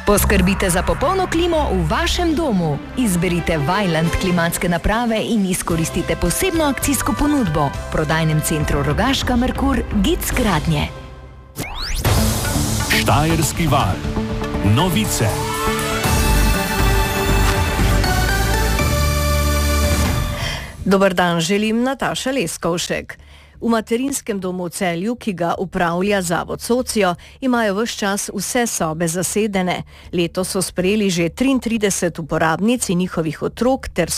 Poskrbite za popolno klimo v vašem domu. Izberite Vaillant klimatske naprave in izkoristite posebno akcijsko ponudbo. V prodajnem centru Rogaška Merkur Gic Gradnje. Štajerski val. Novice. Dober dan, želim Nataša Leskovšek. V materinskem domu v Celju, ki ga upravlja Zavod Socio, imajo ves čas vse sobe zasedene. Letos so sprejeli že 33 uporabnic in njihovih otrok ter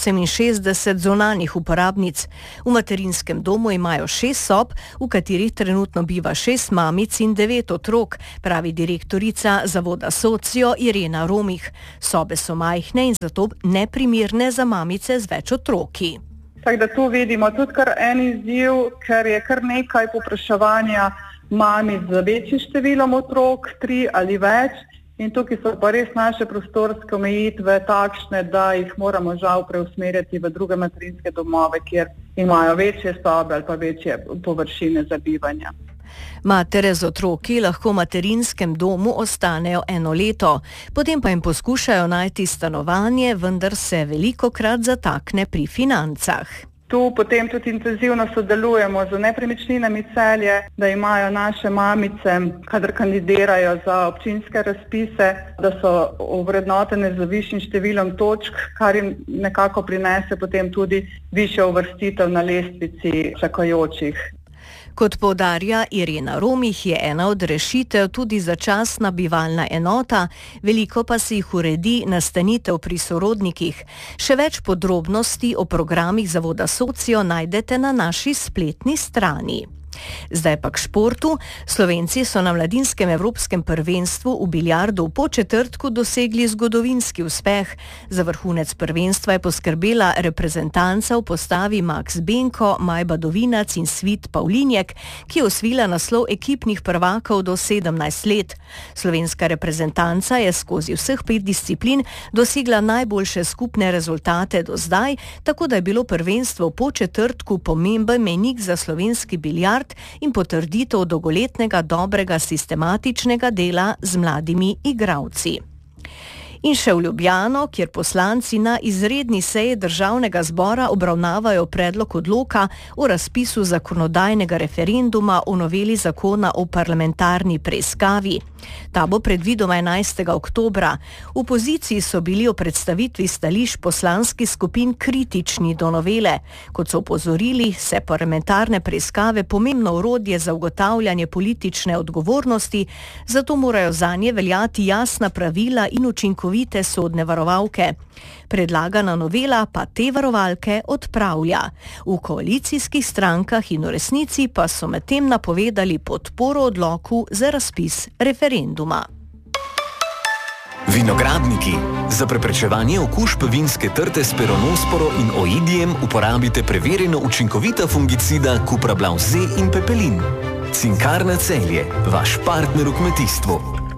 168 zunanjih uporabnic. V materinskem domu imajo 6 sob, v katerih trenutno biva 6 mamic in 9 otrok, pravi direktorica Zavoda Socio Irena Romih. Sobe so majhne in zato neprimerne za mamice z več otroki. Tako da tu vidimo tudi kar en izziv, ker je kar nekaj povpraševanja mamic z večjim številom otrok, 3 ali več. In tukaj so pa res naše prostorske omejitve takšne, da jih moramo žal preusmerjati v druge materinske domove, kjer imajo večje sobe ali pa večje površine za bivanje. Matere z otroki lahko v materinskem domu ostanejo 1 leto, potem pa jim poskušajo najti stanovanje, vendar se velikokrat zatakne pri financah. Tu potem tudi intenzivno sodelujemo z Nepremičninami Celje, da imajo naše mamice, kadar kandidirajo za občinske razpise, da so ovrednotene z višjim številom točk, kar jim nekako prinese potem tudi višjo uvrstitev na lestvici čakajočih. Kot poudarja Irena Romih, je ena od rešitev tudi začasna bivalna enota, veliko pa se jih uredi nastanitev pri sorodnikih. Še več podrobnosti o programih Zavoda Socio najdete na naši spletni strani. Zdaj pa k športu. Slovenci so na mladinskem evropskem prvenstvu v biljardu v Podčetrtku dosegli zgodovinski uspeh. Za vrhunec prvenstva je poskrbela reprezentanca v postavi Max Benko, Majba Dovinac in Svit Pavlinjek, ki je osvojila naslov ekipnih prvakov do 17 let. Slovenska reprezentanca je skozi vseh 5 disciplin dosegla najboljše skupne rezultate do zdaj, tako da je bilo prvenstvo v Podčetrtku pomemben mejnik za slovenski biljard in potrditev dolgoletnega dobrega sistematičnega dela z mladimi igralci. In še v Ljubljano, kjer poslanci na izredni seji Državnega zbora obravnavajo predlog odloka o razpisu zakonodajnega referenduma o noveli zakona o parlamentarni preiskavi. Ta bo predvidoma 11. oktobra. V opoziciji so bili o predstavitvi stališč poslanskih skupin kritični do novele. Kot so opozorili, se parlamentarne preiskave pomembno orodje za ugotavljanje politične odgovornosti, zato morajo zanje veljati jasna pravila in učinkovite sodne varovalke. Predlagana novela pa te varovalke odpravlja. V koalicijskih strankah in v resnici pa so medtem napovedali podporo odloku za razpis referenduma. Vinogradniki. Za preprečevanje okužb vinske trte s peronosporo in oidijem uporabite preverjeno učinkovita fungicida Cuprablav Z in Pepelin. Cinkarna Celje, vaš partner v kmetijstvu.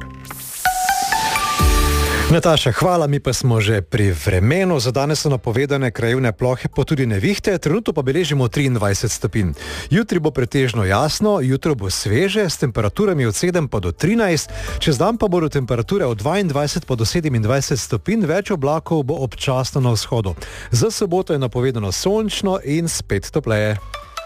Nataša, hvala, mi pa smo že pri vremenu. Za danes so napovedane krajevne plohe, pa tudi nevihte, trenutno pa beležimo 23 stopinj. Jutri bo pretežno jasno, jutro bo sveže, s temperaturami od 7 pa do 13, čez dan pa bodo temperature od 22 pa do 27 stopinj, več oblakov bo občasno na vzhodu. Za soboto je napovedano sončno in spet topleje.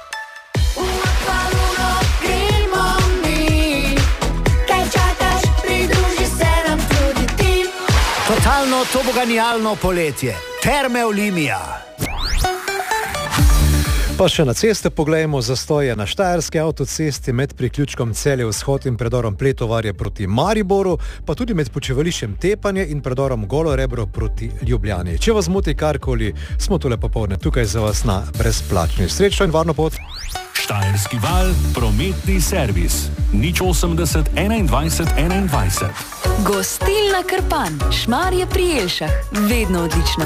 Totalno toboganijalno poletje. Terme Olimia. Pa še na ceste poglejmo, zastoje na Štajerski avtocesti med priključkom Celje vzhod in predorom Pletovarje proti Mariboru, pa tudi med počivališčem Tepanje in predorom Golo Rebro proti Ljubljani. Če vas moti karkoli, smo tule popoldne tukaj za vas na brezplačni. Srečno in varno pot. Štajerski val, prometni servis. 080 21 21. Gostilna Krpan, Šmarje pri Jelšah, vedno odlično.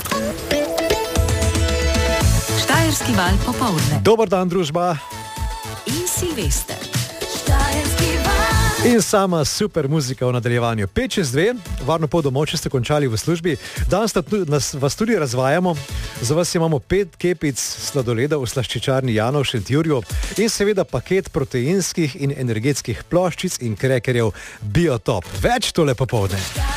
Štajerski val popoldne. Dober dan, družba. In Silvester. Štajerski val. In sama super muzika v nadaljevanju. 5:02, varno pot domov, če ste končali v službi. Danes vas tudi razvajamo. Za vas imamo 5 kepic sladoleda v slaščičarni Jano v Šentjurju in seveda paket proteinskih in energetskih ploščic in krekerjev Biotop. Več tole popovdne.